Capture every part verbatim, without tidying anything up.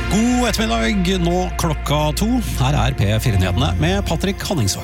God ettermiddag, nå klokka to. Her er P fire-nyhetene med Patrick Hanningsvåg.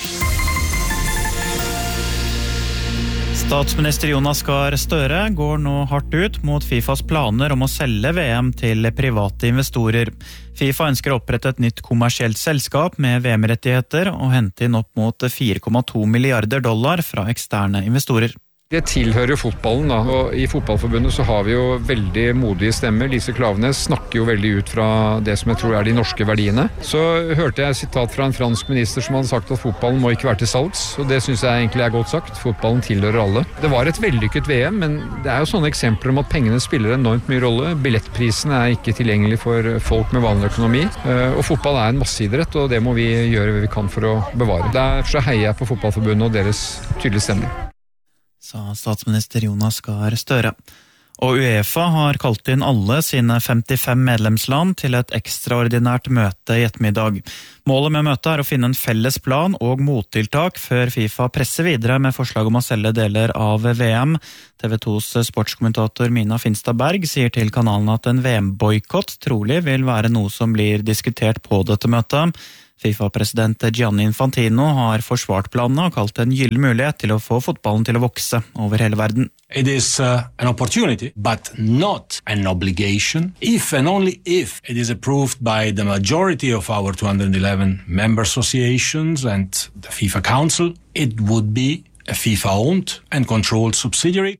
Statsminister Jonas Gahr Støre går nå hardt ut mot FIFAs planer om å selge V M til private investorer. FIFA ønsker å opprette et nytt kommersielt selskap med V M-rettigheter og hente inn opp mot fire komma to milliarder dollar fra eksterne investorer. Det tilhører fotballen da, og i fotballforbundet så har vi jo veldig modige stemmer. Lise Klaveness snakker jo veldig ut fra det som jeg tror er de norske verdiene. Så hørte jeg et sitat fra en fransk minister som hadde sagt at fotballen må ikke være til salgs, og det synes jeg egentlig er godt sagt. Fotballen tilhører alle. Det var et vellykket V M, men det er jo sånne eksempler om at pengene spiller enormt mye rolle. Billettprisen er ikke tilgjengelig for folk med vanlig økonomi, og fotball er en masseidrett, og det må vi gjøre det vi kan for å bevare. Derfor heier jeg på fotballforbundet og deres tydelige stemmer. Sa statsminister Jonas Gahr Støre. Og UEFA har kalt inn alle sine femtifem medlemsland til et ekstraordinært møte i ettermiddag. Målet med møtet er å finne en felles plan og mottiltak før FIFA presser videre med forslag om å selge deler av V M. T V tos sportskommentator Mina Finstad Berg sier til kanalen at en V M-boykott trolig vil være noe som blir diskutert på dette møtet. FIFA-president Gianni Infantino har forsvart planene og kalt det en gyllen mulighet til å få fotballen til å vokse over hele verden. It is uh, an opportunity, but not an obligation, if and only if it is approved by the majority of our two hundred eleven member associations and the FIFA Council. It would be a FIFA-owned and controlled subsidiary.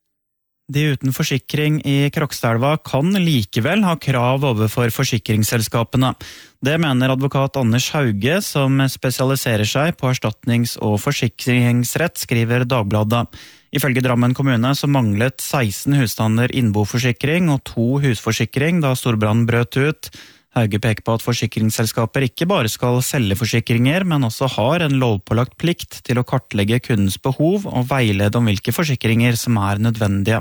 De uten forsikring i Krokstadelva kan likevel ha krav overfor forsikringsselskapene. Det mener advokat Anders Hauge, som spesialiserer seg på erstatnings- og forsikringsrett, skriver Dagbladet. Ifølge Drammen kommune så manglet seksten husstander innboforsikring og to husforsikring da storbrannen brøt ut. Hauge peker på at forsikringsselskaper ikke bare skal selge forsikringer, men også har en lovpålagt plikt til å kartlegge kundens behov og veilede om hvilke forsikringer som er nødvendige.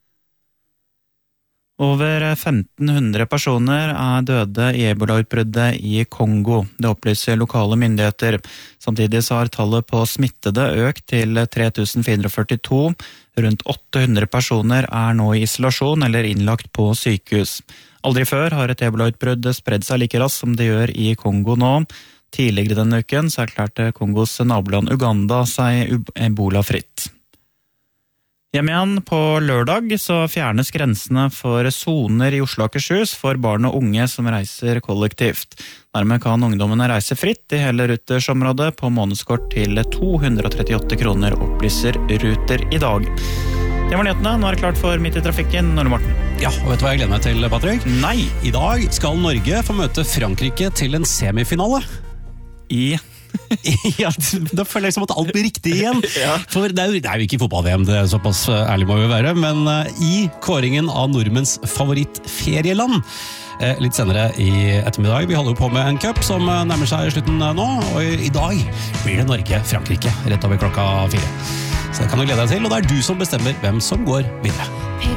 Over femten hundre personer er døde i ebola-utbruddet i Kongo. Det opplyser lokale myndigheter. Samtidig så har tallet på smittede økt til tre tusen fire hundre førtito. Rundt åtte hundre personer er nå i isolasjon eller innlagt på sykehus. Aldri før har et ebola-utbrudd spredd seg like raskt som det gjør i Kongo nå. Tidligere denne uken så erklærte Kongos naboland Uganda seg ebolafritt. Hjemme igjen på lørdag så fjernes grensene for soner i Oslo og Akershus for barn og unge som reiser kollektivt. Dermed kan ungdommene reise fritt i hele Ruters-området på månedskort til to hundre og trettiåtte kroner, opplyser Ruter i dag. Det var nyhetene, nå er det klart for Midt i trafikken, Norge Morten. Ja, og vet du hva jeg gleder meg til, Patrick? Nei! I dag skal Norge få møte Frankrike til en semifinale. I... Ja, da føler jeg som at alt blir riktig igjen. Ja. For det er, jo, det er jo ikke fotball-V M, det er såpass ærlig må vi være, men uh, i kåringen av nordmenns favorittferieland uh, litt senere i ettermiddag. Vi holder jo på med en cup som uh, nærmer seg slutten uh, nå, og i, i dag blir det Norge-Frankrike rett over klokka fire. Så det kan du glede deg til, og det er du som bestemmer hvem som går videre.